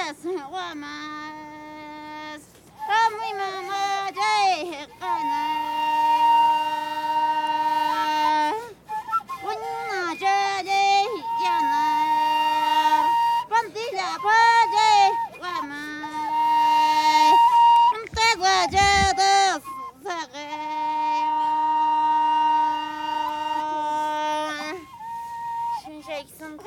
وماس أمي ماما جاي قنا وننا جاي ينار بنتي لا باجي وماي انت وجد صغير شن شيء سنت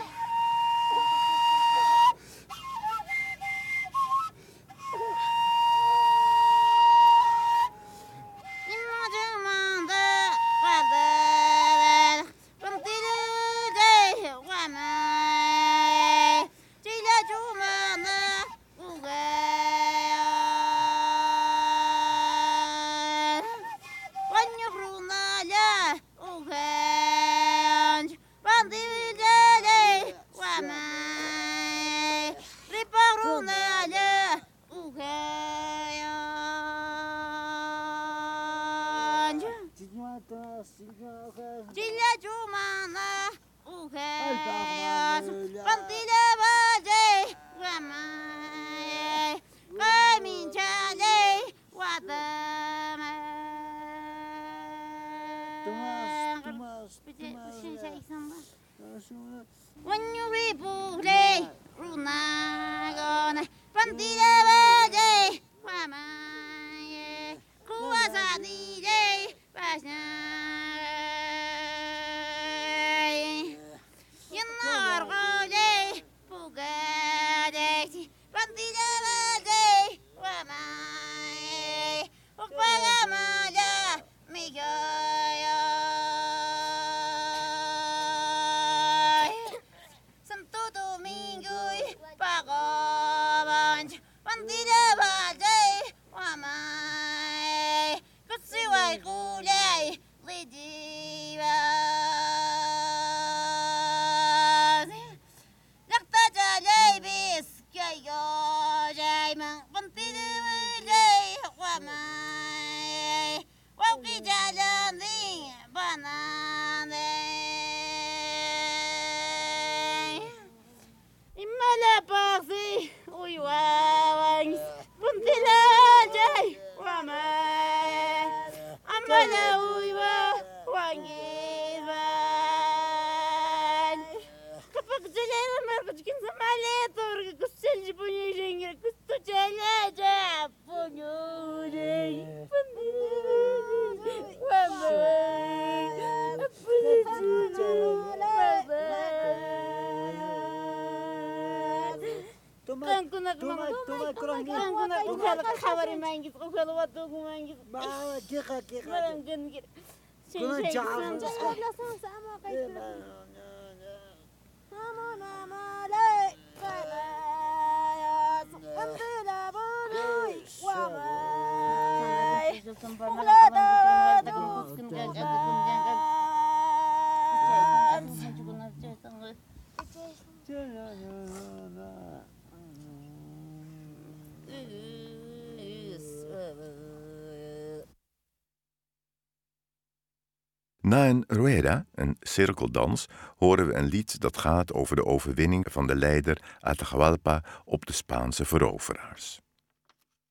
Jilla jumana uhayas pantila baje ramai kamin chale wadama when you replay runagon pantila baje ramai kuasani je pasna Na een rueda, een cirkeldans, horen we een lied dat gaat over de overwinning van de leider Atahualpa op de Spaanse veroveraars.